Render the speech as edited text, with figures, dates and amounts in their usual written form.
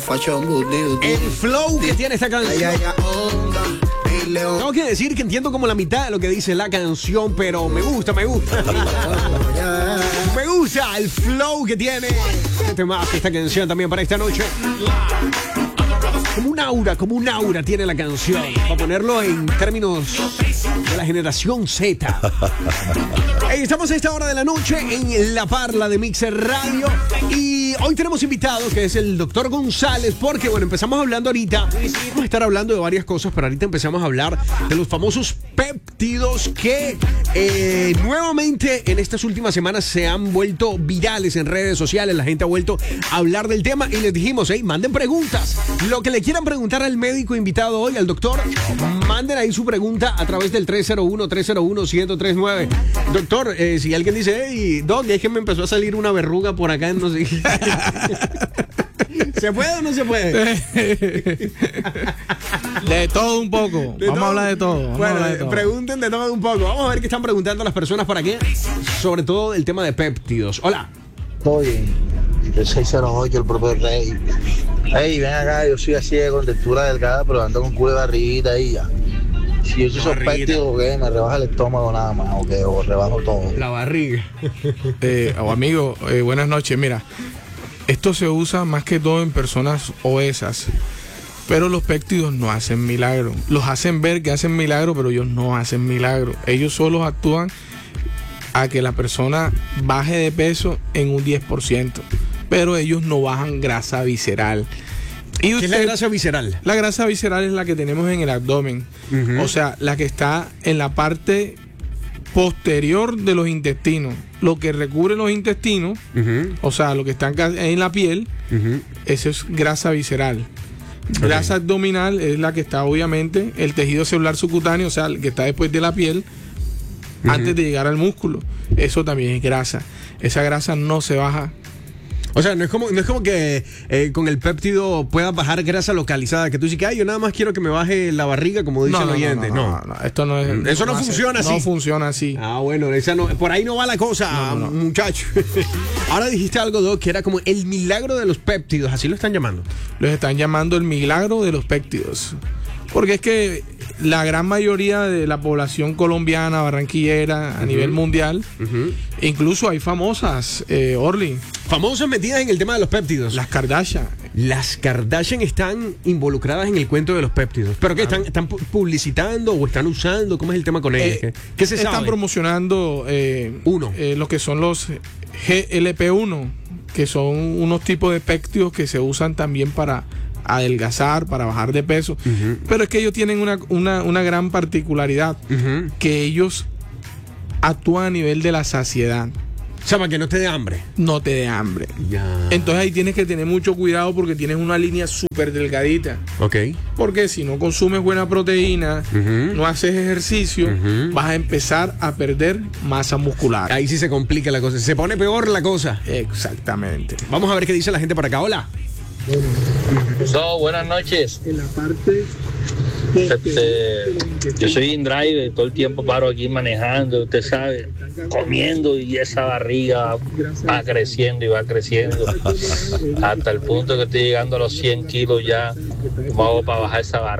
El flow que tiene esta canción. Tengo que decir que entiendo como la mitad de lo que dice la canción, pero me gusta. Me gusta el flow que tiene esta canción también para esta noche. Como un aura tiene la canción. Para ponerlo en términos de la generación Z. Estamos a esta hora de la noche en La Parla de Mixer Radio. Y hoy tenemos invitado que es el doctor González. Porque, bueno, empezamos hablando ahorita. Vamos a estar hablando de varias cosas, pero ahorita empezamos a hablar de los famosos péptidos que nuevamente en estas últimas semanas se han vuelto virales en redes sociales. La gente ha vuelto a hablar del tema y les dijimos, manden preguntas. Lo que le quieran preguntar al médico invitado hoy, al doctor, manden ahí su pregunta a través del 301-301-1039. Doctor, si alguien dice, hey, Doc, es que me empezó a salir una verruga por acá, no sé. ¿Se puede o no se puede? De todo un poco. Vamos a hablar de todo. Pregunten de todo un poco. Vamos a ver qué están preguntando las personas por aquí. Sobre todo el tema de péptidos. Hola. Todo bien. El 608, el propio Rey. Ey, ven acá, yo soy así de con textura delgada, pero ando con culo de barriguita ahí ya. Si yo soy sospechoso, ¿qué? Me rebaja el estómago nada más, o rebajo todo. La barriga. Amigo, buenas noches. Mira, esto se usa más que todo en personas obesas. Pero los péptidos no hacen milagro. Los hacen ver que hacen milagro, pero ellos no hacen milagro. Ellos solo actúan a que la persona baje de peso en un 10%. Pero ellos no bajan grasa visceral. ¿Qué es la grasa visceral? La grasa visceral es la que tenemos en el abdomen. O sea, la que está en la parte posterior de los intestinos. Lo que recubre los intestinos, o sea, lo que está en la piel, eso es grasa visceral. Grasa abdominal es la que está, obviamente, el tejido celular subcutáneo, o sea, el que está después de la piel, antes de llegar al músculo. Eso también es grasa. Esa grasa no se baja. O sea, no es como que con el péptido puedas bajar grasa localizada, que tú dices que yo nada más quiero que me baje la barriga, como dice el oyente. No, esto no es. Eso no funciona así. No funciona así. Bueno, por ahí no va la cosa, muchacho. Ahora dijiste algo, Doc, que era como el milagro de los péptidos, así lo están llamando. Los están llamando el milagro de los péptidos. Porque es que la gran mayoría de la población colombiana, barranquillera, a nivel mundial, incluso hay famosas, Orly. Famosas metidas en el tema de los péptidos. Las Kardashian. Las Kardashian están involucradas en el cuento de los péptidos. ¿Pero qué? ¿Están publicitando o están usando? ¿Cómo es el tema con ellas? ¿Qué se sabe? Están promocionando lo que son los GLP-1, que son unos tipos de péptidos que se usan también para adelgazar, para bajar de peso. Pero es que ellos tienen una gran particularidad, que ellos actúan a nivel de la saciedad. O sea, para que no te dé hambre. No te dé hambre. Ya. Entonces ahí tienes que tener mucho cuidado porque tienes una línea súper delgadita. Ok. Porque si no consumes buena proteína, no haces ejercicio, vas a empezar a perder masa muscular. Ahí sí se complica la cosa. Se pone peor la cosa. Exactamente. Vamos a ver qué dice la gente por acá. Hola. Buenas noches. En la parte yo soy InDriver, todo el tiempo paro aquí manejando, usted sabe, comiendo, y esa barriga va creciendo y va creciendo hasta el punto que estoy llegando a los 100 kilos ya. ¿Cómo hago para bajar esa barriga?